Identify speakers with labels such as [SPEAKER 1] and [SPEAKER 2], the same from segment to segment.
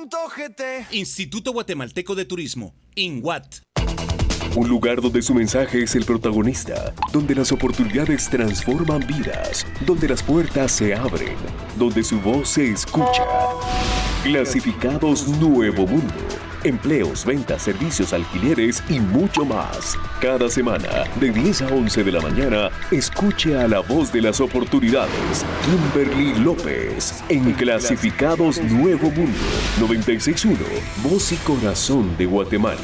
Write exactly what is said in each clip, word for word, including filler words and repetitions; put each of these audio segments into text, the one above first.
[SPEAKER 1] punto G T.
[SPEAKER 2] Instituto Guatemalteco de Turismo, INGUAT.
[SPEAKER 3] Un lugar donde su mensaje es el protagonista, donde las oportunidades transforman vidas, donde las puertas se abren, donde su voz se escucha. Clasificados Nuevo Mundo. Empleos, ventas, servicios, alquileres y mucho más. Cada semana, de diez a once de la mañana, escuche a la voz de las oportunidades, Kimberly López, en Clasificados Nuevo Mundo, noventa y seis punto uno, voz y corazón de Guatemala.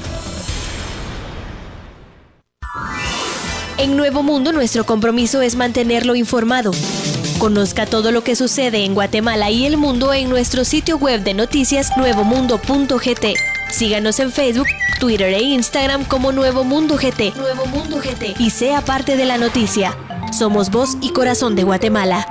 [SPEAKER 4] En Nuevo Mundo, nuestro compromiso es mantenerlo informado. Conozca todo lo que sucede en Guatemala y el mundo en nuestro sitio web de noticias nuevo mundo punto g t. Síganos en Facebook, Twitter e Instagram como Nuevo Mundo G T. Nuevo Mundo G T. Y sea parte de la noticia. Somos voz y corazón de Guatemala.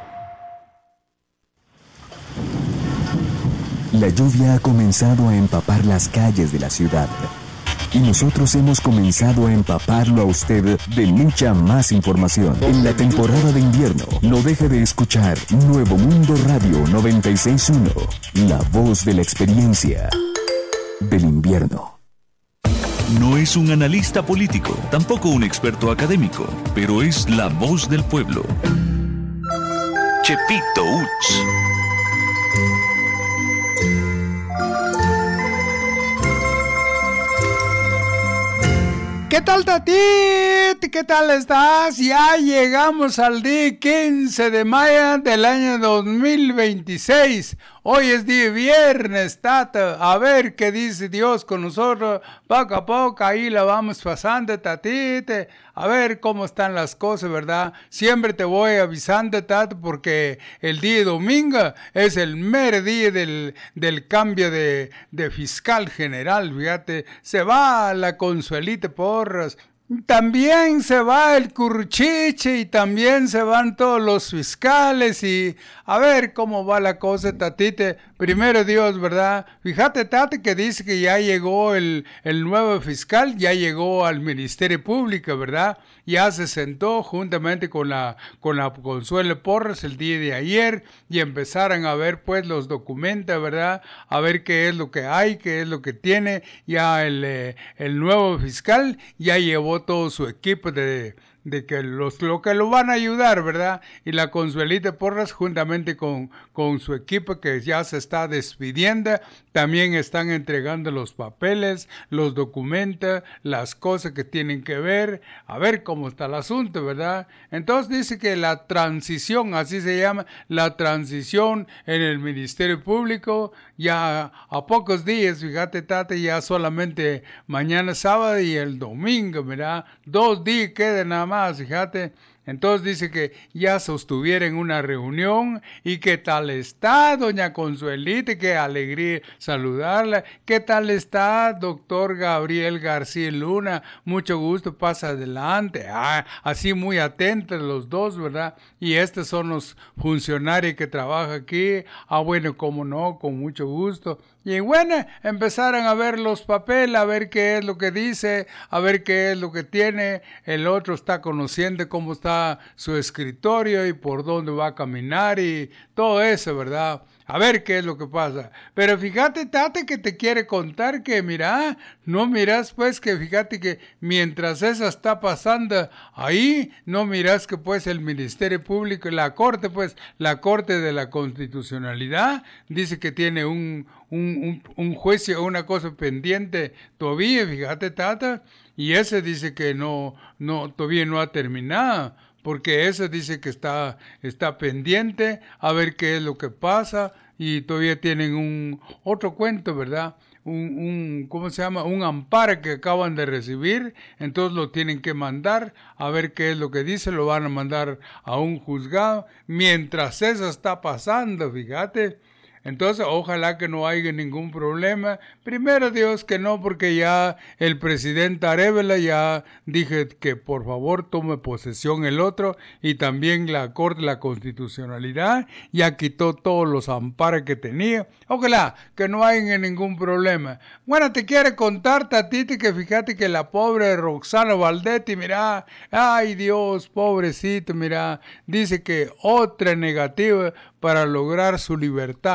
[SPEAKER 5] La lluvia ha comenzado a empapar las calles de la ciudad. Y nosotros hemos comenzado a empaparlo a usted de mucha más información. En la temporada de invierno, no deje de escuchar Nuevo Mundo Radio noventa y seis punto uno, la voz de la experiencia del invierno.
[SPEAKER 6] No es un analista político, tampoco un experto académico, pero es la voz del pueblo. Chepito Uts.
[SPEAKER 7] ¿Qué tal, Tatit? ¿Qué tal estás? Ya llegamos al día quince de mayo del año dos mil veintiséis. Hoy es día viernes, Tata. A ver qué dice Dios con nosotros. Poco a poco ahí la vamos pasando, Tatite. A ver cómo están las cosas, ¿verdad? Siempre te voy avisando, Tata, porque el día domingo es el mero día del, del cambio de, de fiscal general, fíjate. Se va la Consuelita Porras. También se va el Curchiche y también se van todos los fiscales y a ver cómo va la cosa, Tatite. Primero Dios, ¿verdad? Fíjate, Tate, que dice que ya llegó el, el nuevo fiscal, ya llegó al Ministerio Público, ¿verdad? Ya se sentó juntamente con la, con la Consuelo Porras el día de ayer y empezaron a ver pues los documentos, ¿verdad? A ver qué es lo que hay, qué es lo que tiene. Ya el, eh, el nuevo fiscal ya llevó todo su equipo de, de que los lo que lo van a ayudar, ¿verdad? Y la Consuelita Porras juntamente con, con su equipo que ya se está despidiendo, también están entregando los papeles, los documentos, las cosas que tienen que ver, a ver cómo está el asunto, ¿verdad? Entonces dice que la transición, así se llama, la transición en el Ministerio Público, ya a pocos días, fíjate, Tate, ya solamente mañana sábado y el domingo, ¿verdad? Dos días quedan nada más, fíjate. Entonces dice que ya sostuvieron una reunión y qué tal está doña Consuelita, qué alegría saludarla. ¿Qué tal está doctor Gabriel García Luna? Mucho gusto, pasa adelante. Ah, así muy atentos los dos, ¿verdad? Y estos son los funcionarios que trabajan aquí. Ah, bueno, cómo no, con mucho gusto. Y bueno, empezaron a ver los papeles, a ver qué es lo que dice, a ver qué es lo que tiene. El otro está conociendo cómo está su escritorio y por dónde va a caminar y todo eso, ¿verdad? A ver qué es lo que pasa. Pero fíjate, Tate, que te quiere contar que, mira, no miras pues que fíjate que mientras eso está pasando ahí, no miras que pues el Ministerio Público, la Corte, pues la Corte de la Constitucionalidad, dice que tiene un, un, un, un juicio, una cosa pendiente todavía, fíjate, Tata, y ese dice que no, no, todavía no ha terminado. Porque ese dice que está, está pendiente a ver qué es lo que pasa y todavía tienen un otro cuento, ¿verdad? Un, un ¿cómo se llama? Un amparo que acaban de recibir, entonces lo tienen que mandar a ver qué es lo que dice, lo van a mandar a un juzgado mientras eso está pasando, fíjate. Entonces, ojalá que no haya ningún problema. Primero Dios que no, porque ya el presidente Arevalo ya dije que por favor tome posesión el otro y también la Corte de la Constitucionalidad ya quitó todos los amparos que tenía. Ojalá que no haya ningún problema. Bueno, te quiero contar, Tatiti, que fíjate que la pobre Roxana Valdetti, mira, ay Dios, pobrecito, mira, dice que otra negativa para lograr su libertad.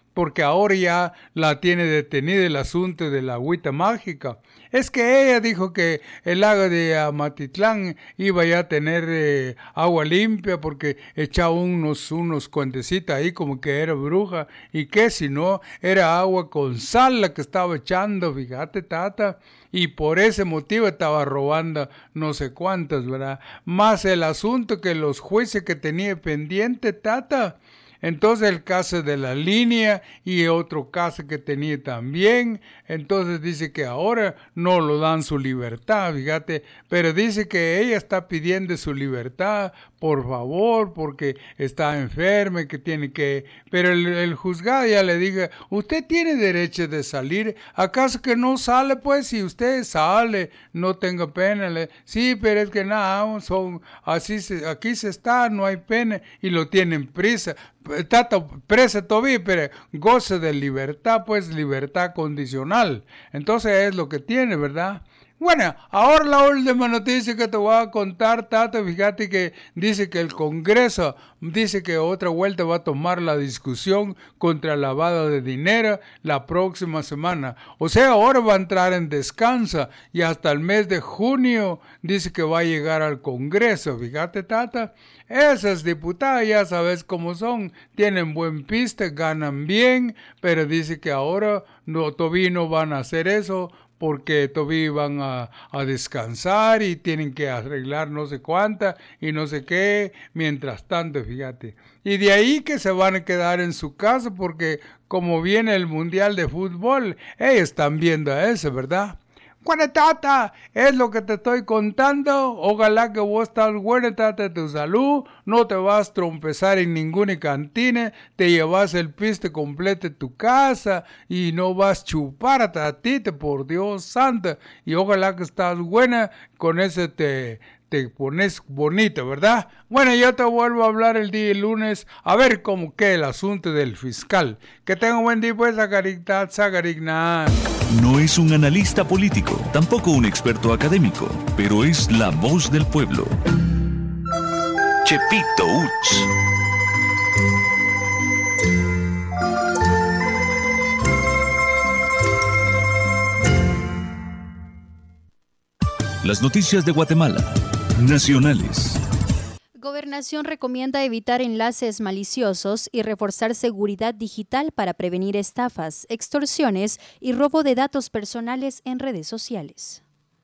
[SPEAKER 7] porque ahora ya la tiene detenida el asunto de la agüita mágica. Es que ella dijo que el lago de Amatitlán iba ya a tener eh, agua limpia porque echaba unos, unos cuentecitos ahí como que era bruja, y que si no, era agua con sal la que estaba echando, fíjate, tata, y por ese motivo estaba robando no sé cuántas, ¿verdad? Más el asunto que los jueces que tenía pendiente, tata. Entonces el caso de la línea y otro caso que tenía también, entonces dice que ahora no lo dan su libertad, fíjate, pero dice que ella está pidiendo su libertad, por favor, porque está enferma, que tiene que... Pero el, el juzgado ya le dijo, usted tiene derecho de salir, ¿acaso que no sale? Pues si usted sale, no tenga pena. Le... Sí, pero es que nada, son así se, aquí se está, no hay pena, y lo tienen prisa. Está presa todavía, pero goce de libertad, pues libertad condicional. Entonces es lo que tiene, ¿verdad? Bueno, ahora la última noticia que te voy a contar, Tata, fíjate que dice que el Congreso dice que otra vuelta va a tomar la discusión contra el lavado de dinero la próxima semana. O sea, ahora va a entrar en descanso y hasta el mes de junio dice que va a llegar al Congreso, fíjate, Tata. Esas diputadas ya sabes cómo son, tienen buen piste, ganan bien, pero dice que ahora no, todavía no van a hacer eso, porque todavía van a, a descansar y tienen que arreglar no sé cuánta y no sé qué, mientras tanto, fíjate. Y de ahí que se van a quedar en su casa porque como viene el Mundial de Fútbol, ellos están viendo eso, ¿verdad? Bueno, tata, es lo que te estoy contando. Ojalá que vos estás buena, tata, de tu salud. No te vas a trompezar en ninguna cantina. Te llevas el piste completo de tu casa. Y no vas a chupar a tatita, por Dios santo. Y ojalá que estás buena. Con ese te... te pones bonito, ¿verdad? Bueno, yo te vuelvo a hablar el día lunes a ver cómo queda el asunto del fiscal. Que tenga un buen día, pues, Zagarigtat, Zagarignan.
[SPEAKER 6] No es un analista político, tampoco un experto académico, pero es la voz del pueblo. Chepito Uch. Las noticias de Guatemala. Nacionales.
[SPEAKER 1] Gobernación recomienda evitar enlaces maliciosos y reforzar seguridad digital para prevenir estafas, extorsiones y robo de datos personales en redes sociales.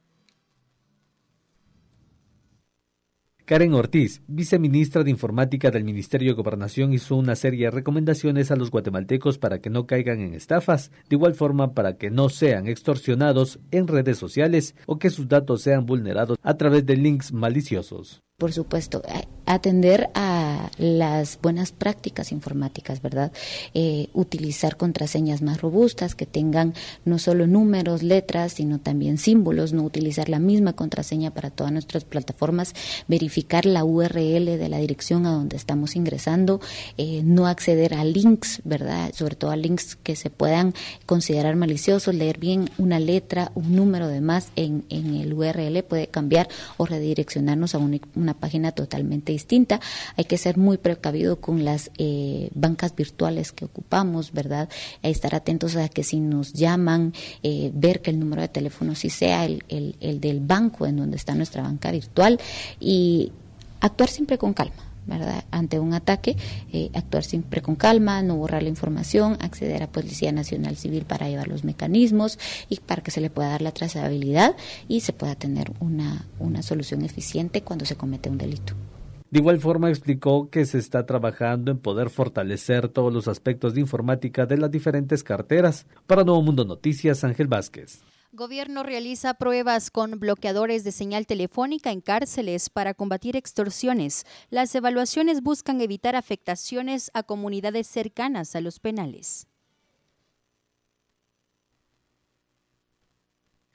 [SPEAKER 8] Karen Ortiz, viceministra de Informática del Ministerio de Gobernación, hizo una serie de recomendaciones a los guatemaltecos para que no caigan en estafas, de igual forma para que no sean extorsionados en redes sociales o que sus datos sean vulnerados a través de links maliciosos.
[SPEAKER 9] Por supuesto, atender a las buenas prácticas informáticas, ¿verdad? Eh, utilizar contraseñas más robustas que tengan no solo números, letras, sino también símbolos, no utilizar la misma contraseña para todas nuestras plataformas, verificar la U R L de la dirección a donde estamos ingresando, eh, no acceder a links, ¿verdad? Sobre todo a links que se puedan considerar maliciosos, leer bien una letra, un número de más en, en el U R L puede cambiar o redireccionarnos a un una página totalmente distinta. Hay que ser muy precavido con las eh, bancas virtuales que ocupamos, ¿verdad? A estar atentos a que si nos llaman, eh, ver que el número de teléfono sí sea el, el, el del banco en donde está nuestra banca virtual y actuar siempre con calma, ¿verdad? Ante un ataque, eh, actuar siempre con calma, no borrar la información, acceder a Policía Nacional Civil para llevar los mecanismos y para que se le pueda dar la trazabilidad y se pueda tener una, una solución eficiente cuando se comete un delito.
[SPEAKER 8] De igual forma explicó que se está trabajando en poder fortalecer todos los aspectos de informática de las diferentes carteras. Para Nuevo Mundo Noticias, Ángel Vázquez.
[SPEAKER 1] Gobierno realiza pruebas con bloqueadores de señal telefónica en cárceles para combatir extorsiones. Las evaluaciones buscan evitar afectaciones a comunidades cercanas a los penales.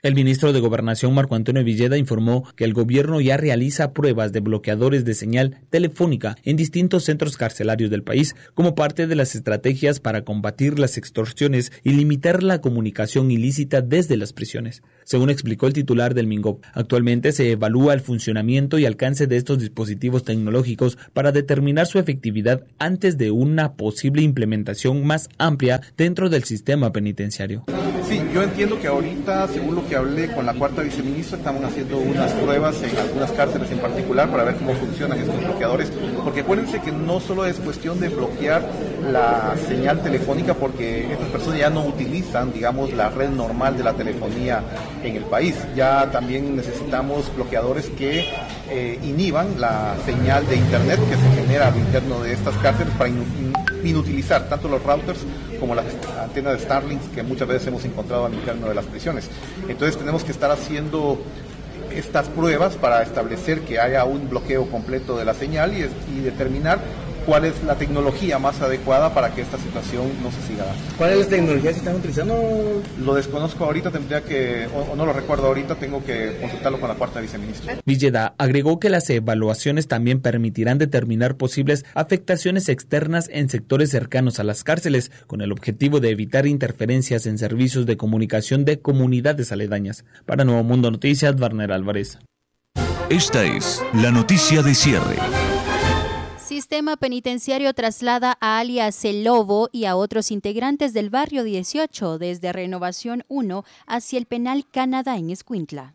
[SPEAKER 10] El ministro de Gobernación, Marco Antonio Villeda, informó que el gobierno ya realiza pruebas de bloqueadores de señal telefónica en distintos centros carcelarios del país como parte de las estrategias para combatir las extorsiones y limitar la comunicación ilícita desde las prisiones. Según explicó el titular del MINGOB, actualmente se evalúa el funcionamiento y alcance de estos dispositivos tecnológicos para determinar su efectividad antes de una posible implementación más amplia dentro del sistema penitenciario.
[SPEAKER 11] Sí, yo entiendo que ahorita, según lo que hablé con la cuarta viceministra, estamos haciendo unas pruebas en algunas cárceles en particular para ver cómo funcionan estos bloqueadores, porque acuérdense que no solo es cuestión de bloquear la señal telefónica, porque estas personas ya no utilizan, digamos, la red normal de la telefonía en el país. Ya también necesitamos bloqueadores que eh, inhiban la señal de internet que se genera al interno de estas cárceles para in- inutilizar tanto los routers como las antenas de Starlink que muchas veces hemos encontrado al interno de las prisiones. Entonces tenemos que estar haciendo estas pruebas para establecer que haya un bloqueo completo de la señal y, y determinar cuál es la tecnología más adecuada para que esta situación no se siga dando.
[SPEAKER 12] ¿Cuál es la tecnología que están utilizando?
[SPEAKER 11] Lo desconozco ahorita, tendría que, o, o no lo recuerdo ahorita, tengo que consultarlo con la cuarta viceministra.
[SPEAKER 10] Villeda agregó que las evaluaciones también permitirán determinar posibles afectaciones externas en sectores cercanos a las cárceles, con el objetivo de evitar interferencias en servicios de comunicación de comunidades aledañas. Para Nuevo Mundo Noticias, Warner Álvarez.
[SPEAKER 6] Esta es la noticia de cierre.
[SPEAKER 1] Sistema penitenciario traslada a alias El Lobo y a otros integrantes del barrio dieciocho desde Renovación uno hacia el penal Canadá en Escuintla.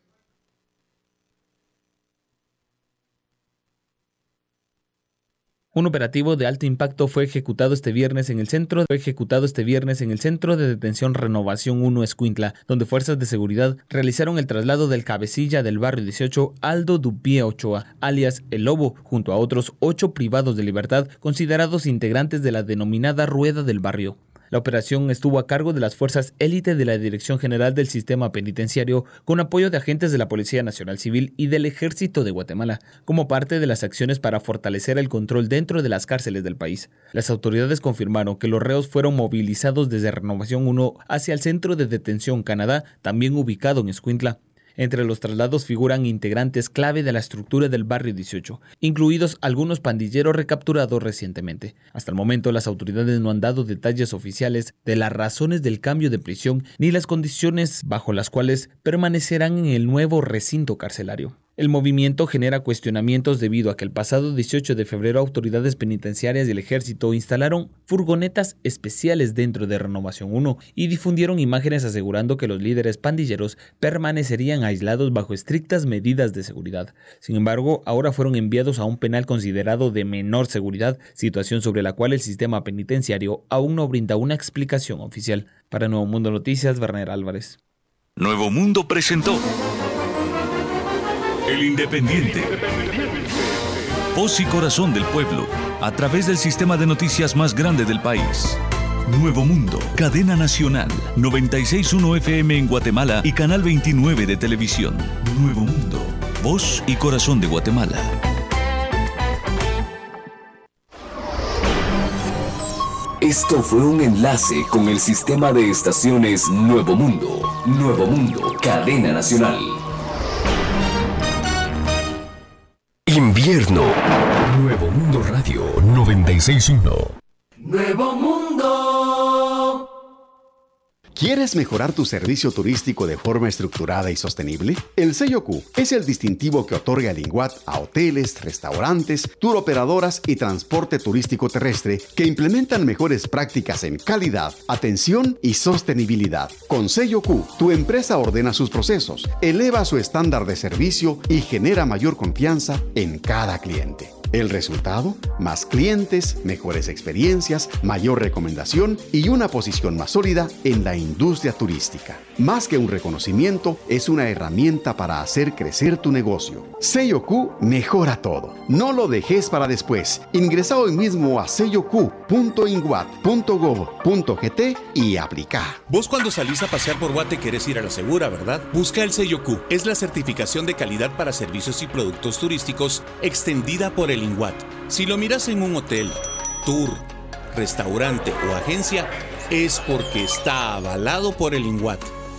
[SPEAKER 10] Un operativo de alto impacto fue ejecutado este viernes en el centro fue ejecutado este viernes en el centro de detención Renovación uno Escuintla, donde fuerzas de seguridad realizaron el traslado del cabecilla del barrio dieciocho, Aldo Dupie Ochoa, alias El Lobo, junto a otros ocho privados de libertad considerados integrantes de la denominada Rueda del Barrio. La operación estuvo a cargo de las fuerzas élite de la Dirección General del Sistema Penitenciario, con apoyo de agentes de la Policía Nacional Civil y del Ejército de Guatemala, como parte de las acciones para fortalecer el control dentro de las cárceles del país. Las autoridades confirmaron que los reos fueron movilizados desde Renovación uno hacia el Centro de Detención Canadá, también ubicado en Escuintla. Entre los traslados figuran integrantes clave de la estructura del barrio dieciocho, incluidos algunos pandilleros recapturados recientemente. Hasta el momento, las autoridades no han dado detalles oficiales de las razones del cambio de prisión ni las condiciones bajo las cuales permanecerán en el nuevo recinto carcelario. El movimiento genera cuestionamientos debido a que el pasado dieciocho de febrero autoridades penitenciarias y el ejército instalaron furgonetas especiales dentro de Renovación uno y difundieron imágenes asegurando que los líderes pandilleros permanecerían aislados bajo estrictas medidas de seguridad. Sin embargo, ahora fueron enviados a un penal considerado de menor seguridad, situación sobre la cual el sistema penitenciario aún no brinda una explicación oficial. Para Nuevo Mundo Noticias, Werner Álvarez.
[SPEAKER 6] Nuevo Mundo presentó El Independiente. Voz y corazón del pueblo, a través del sistema de noticias más grande del país. Nuevo Mundo, cadena nacional, noventa y seis punto uno F M en Guatemala y canal veintinueve de televisión. Nuevo Mundo, voz y corazón de Guatemala.
[SPEAKER 3] Esto fue un enlace con el sistema de estaciones Nuevo Mundo. Nuevo Mundo, cadena nacional. Invierno. Nuevo Mundo Radio noventa y seis punto uno.
[SPEAKER 13] Nuevo Mundo. ¿Quieres mejorar tu servicio turístico de forma estructurada y sostenible? El sello Q es el distintivo que otorga el INGUAT a hoteles, restaurantes, tour operadoras y transporte turístico terrestre que implementan mejores prácticas en calidad, atención y sostenibilidad. Con sello Q, tu empresa ordena sus procesos, eleva su estándar de servicio y genera mayor confianza en cada cliente. El resultado, más clientes, mejores experiencias, mayor recomendación y una posición más sólida en la industria turística. Más que un reconocimiento, es una herramienta para hacer crecer tu negocio. Sello Q mejora todo. No lo dejes para después. Ingresa hoy mismo a sello q punto inguat punto gob punto gt y aplica.
[SPEAKER 2] Vos cuando salís a pasear por Guate querés ir a la segura, ¿verdad? Busca el sello Q. Es la certificación de calidad para servicios y productos turísticos extendida por el INGUAT. Si lo miras en un hotel, tour, restaurante o agencia, es porque está avalado por el INGUAT.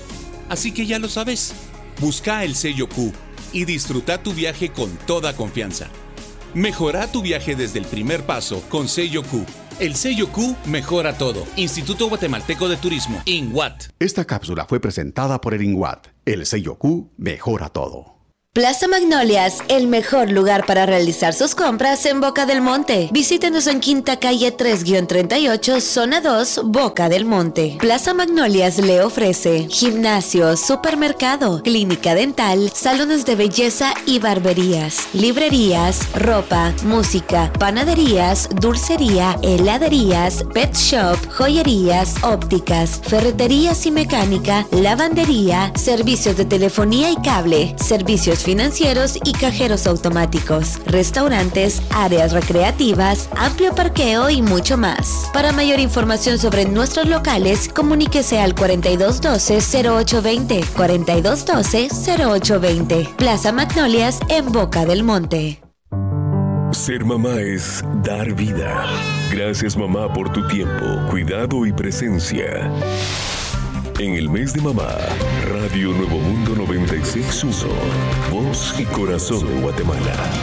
[SPEAKER 2] Así que ya lo sabes, busca el sello Q y disfruta tu viaje con toda confianza. Mejora tu viaje desde el primer paso con sello Q. El sello Q mejora todo. Instituto Guatemalteco de Turismo, INGUAT.
[SPEAKER 13] Esta cápsula fue presentada por el INGUAT. El sello Q mejora todo.
[SPEAKER 4] Plaza Magnolias, el mejor lugar para realizar sus compras en Boca del Monte. Visítenos en Quinta Calle tres treinta y ocho, Zona dos, Boca del Monte. Plaza Magnolias le ofrece gimnasio, supermercado, clínica dental, salones de belleza y barberías, librerías, ropa, música, panaderías, dulcería, heladerías, pet shop, joyerías, ópticas, ferreterías y mecánica, lavandería, servicios de telefonía y cable, servicios financieros y cajeros automáticos, restaurantes, áreas recreativas, amplio parqueo y mucho más. Para mayor información sobre nuestros locales, comuníquese al cuarenta y dos doce, cero ocho veinte, cuarenta y dos doce, cero ocho veinte. Plaza Magnolias en Boca del Monte.
[SPEAKER 3] Ser mamá es dar vida. Gracias, mamá, por tu tiempo, cuidado y presencia. En el mes de mamá, Radio Nuevo Mundo noventa y seis punto uno, voz y corazón de Guatemala.